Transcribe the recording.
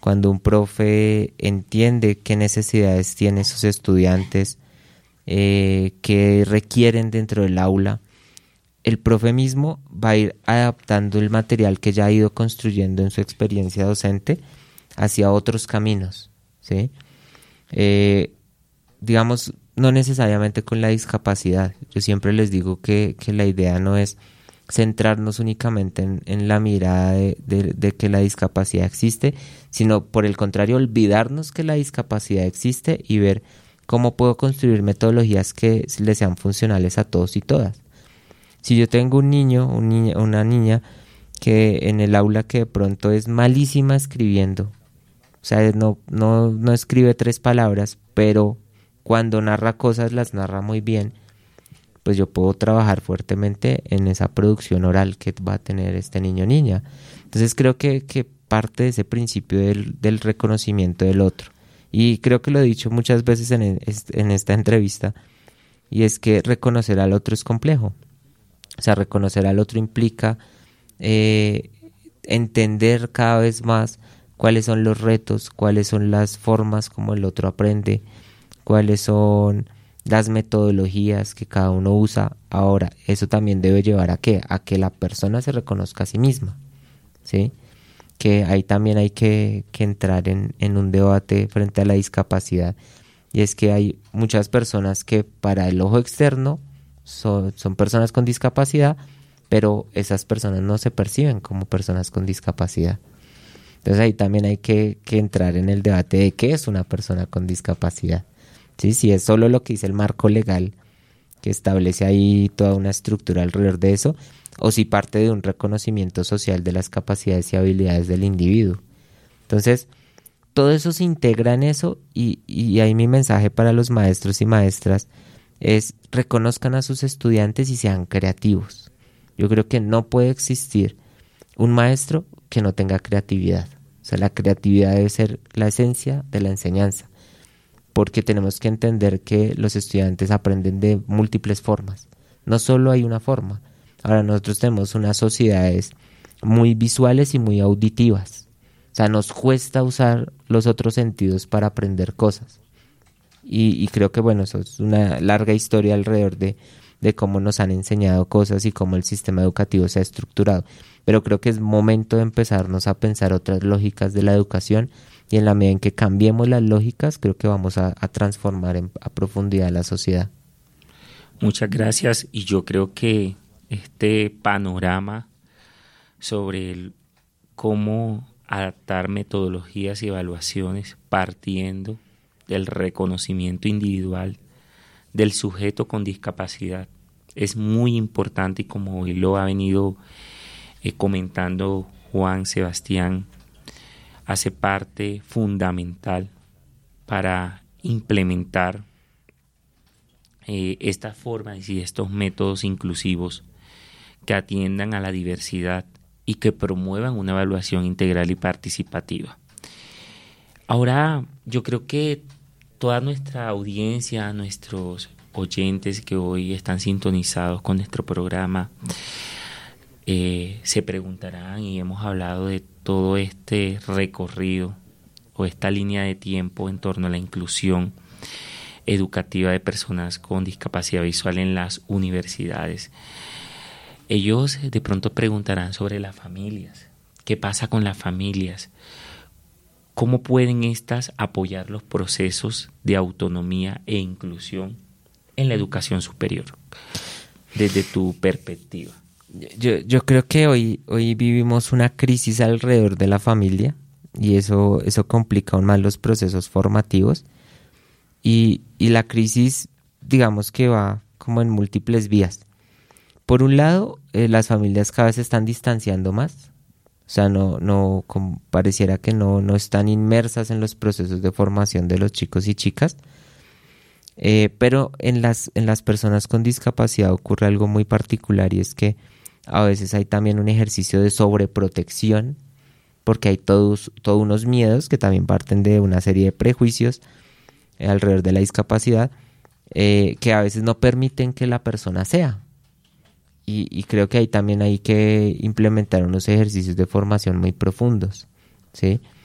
cuando un profe entiende qué necesidades tienen sus estudiantes, qué requieren dentro del aula, el profe mismo va a ir adaptando el material que ya ha ido construyendo en su experiencia docente hacia otros caminos, ¿sí? Digamos, no necesariamente con la discapacidad. Yo siempre les digo que la idea no es centrarnos únicamente en la mirada de que la discapacidad existe, sino por el contrario, olvidarnos que la discapacidad existe y ver cómo puedo construir metodologías que les sean funcionales a todos y todas. Si yo tengo un niño, una niña que en el aula que de pronto es malísima escribiendo, o sea, no escribe 3 palabras, pero cuando narra cosas las narra muy bien, pues yo puedo trabajar fuertemente en esa producción oral que va a tener este niño o niña. Entonces creo que parte de ese principio del reconocimiento del otro. Y creo que lo he dicho muchas veces en esta entrevista, y es que reconocer al otro es complejo. O sea, reconocer al otro implica entender cada vez más cuáles son los retos, cuáles son las formas como el otro aprende, cuáles son las metodologías que cada uno usa. Ahora, eso también debe llevar a ¿qué? A que la persona se reconozca a sí misma, ¿sí? Que ahí también hay que entrar en un debate frente a la discapacidad, y es que hay muchas personas que para el ojo externo son personas con discapacidad, pero esas personas no se perciben como personas con discapacidad. Entonces ahí también hay que entrar en el debate de qué es una persona con discapacidad. ¿Sí? Si es solo lo que dice el marco legal, que establece ahí toda una estructura alrededor de eso, o si parte de un reconocimiento social de las capacidades y habilidades del individuo. Entonces, todo eso se integra en eso, y ahí mi mensaje para los maestros y maestras es: reconozcan a sus estudiantes y sean creativos. Yo creo que no puede existir un maestro que no tenga creatividad. O sea, la creatividad debe ser la esencia de la enseñanza, porque tenemos que entender que los estudiantes aprenden de múltiples formas. No solo hay una forma. Ahora nosotros tenemos unas sociedades muy visuales y muy auditivas. O sea, nos cuesta usar los otros sentidos para aprender cosas. Y creo que, bueno, eso es una larga historia alrededor de cómo nos han enseñado cosas y cómo el sistema educativo se ha estructurado. Pero creo que es momento de empezarnos a pensar otras lógicas de la educación, y en la medida en que cambiemos las lógicas, creo que vamos a transformar a profundidad la sociedad. Muchas gracias, y yo creo que este panorama sobre cómo adaptar metodologías y evaluaciones partiendo del reconocimiento individual del sujeto con discapacidad es muy importante, y como hoy lo ha venido comentando Juan Sebastián, hace parte fundamental para implementar estas formas y estos métodos inclusivos que atiendan a la diversidad y que promuevan una evaluación integral y participativa. Ahora, yo creo que toda nuestra audiencia, nuestros oyentes que hoy están sintonizados con nuestro programa, se preguntarán, y hemos hablado de todo este recorrido o esta línea de tiempo en torno a la inclusión educativa de personas con discapacidad visual en las universidades. Ellos de pronto preguntarán sobre las familias. ¿Qué pasa con las familias? ¿Cómo pueden estas apoyar los procesos de autonomía e inclusión en la educación superior, desde tu perspectiva? Yo creo que hoy vivimos una crisis alrededor de la familia, y eso complica aún más los procesos formativos, y la crisis, digamos que va como en múltiples vías. Por un lado, las familias cada vez se están distanciando más. O sea, pareciera que no están inmersas en los procesos de formación de los chicos y chicas. Pero en las personas con discapacidad ocurre algo muy particular, y es que a veces hay también un ejercicio de sobreprotección, porque hay todos unos miedos que también parten de una serie de prejuicios alrededor de la discapacidad, que a veces no permiten que la persona sea. Y creo que ahí también hay que implementar unos ejercicios de formación muy profundos, ¿sí?